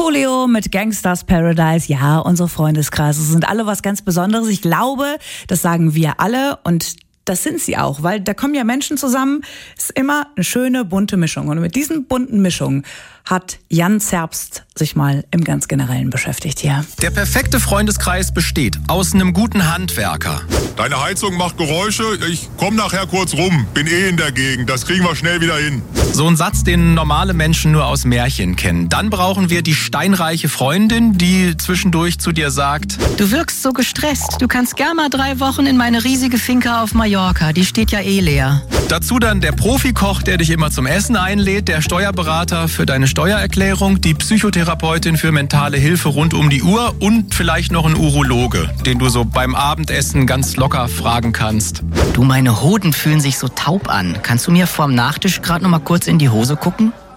Coolio mit Gangsters Paradise. Ja, unsere Freundeskreise sind alle was ganz Besonderes. Ich glaube, das sagen wir alle und das sind sie auch, weil da kommen ja Menschen zusammen. Ist immer eine schöne, bunte Mischung. Und mit diesen bunten Mischungen hat Jan Zerbst sich mal im ganz Generellen beschäftigt hier. Der perfekte Freundeskreis besteht aus einem guten Handwerker. Deine Heizung macht Geräusche, ich komm nachher kurz rum, bin in der Gegend, das kriegen wir schnell wieder hin. So ein Satz, den normale Menschen nur aus Märchen kennen. Dann brauchen wir die steinreiche Freundin, die zwischendurch zu dir sagt: Du wirkst so gestresst, du kannst gern mal 3 Wochen in meine riesige Finca auf Mallorca, die steht ja eh leer. Dazu dann der Profikoch, der dich immer zum Essen einlädt, der Steuerberater für deine Steuererklärung, die Psychotherapeutin für mentale Hilfe rund um die Uhr und vielleicht noch ein Urologe, den du so beim Abendessen ganz locker fragen kannst. Du, meine Hoden fühlen sich so taub an. Kannst du mir vorm Nachtisch gerade noch mal kurz in die Hose gucken?